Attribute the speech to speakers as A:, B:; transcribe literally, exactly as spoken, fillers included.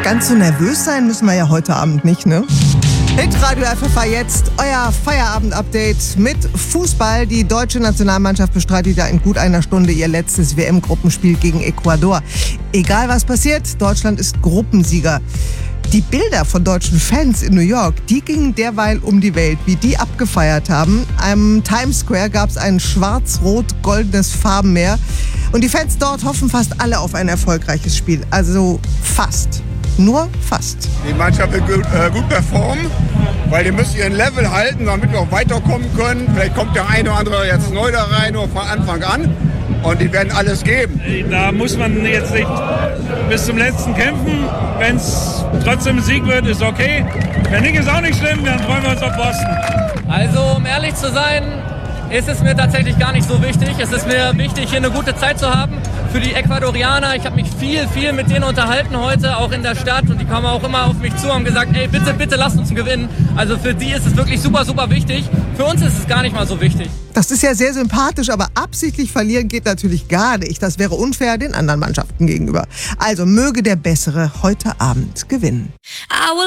A: Ganz so nervös sein müssen wir ja heute Abend nicht, ne? Hitradio F F A jetzt, euer Feierabend-Update mit Fußball. Die deutsche Nationalmannschaft bestreitet ja in gut einer Stunde ihr letztes W M-Gruppenspiel gegen Ecuador. Egal was passiert, Deutschland ist Gruppensieger. Die Bilder von deutschen Fans in New York, die gingen derweil um die Welt, wie die abgefeiert haben. Am Times Square gab es ein schwarz-rot-goldenes Farbenmeer. Und die Fans dort hoffen fast alle auf ein erfolgreiches Spiel. Also fast. Nur fast.
B: Die Mannschaft wird gut, äh, gut performen, weil die müssen ihren Level halten, damit wir auch weiterkommen können. Vielleicht kommt der eine oder andere jetzt neu da rein, nur von Anfang an. Und die werden alles geben.
C: Da muss man jetzt nicht bis zum letzten kämpfen. Wenn es trotzdem ein Sieg wird, ist okay. Wenn nicht, ist auch nicht schlimm, dann freuen wir uns auf Boston.
D: Also, um ehrlich zu sein, ist es mir tatsächlich gar nicht so wichtig. Es ist mir wichtig, hier eine gute Zeit zu haben. Für die Ecuadorianer, ich habe mich viel, viel mit denen unterhalten heute, auch in der Stadt. Und die kamen auch immer auf mich zu und haben gesagt, ey, bitte, bitte lasst uns gewinnen. Also für die ist es wirklich super, super wichtig. Für uns ist es gar nicht mal so wichtig.
A: Das ist ja sehr sympathisch, aber absichtlich verlieren geht natürlich gar nicht. Das wäre unfair den anderen Mannschaften gegenüber. Also möge der Bessere heute Abend gewinnen.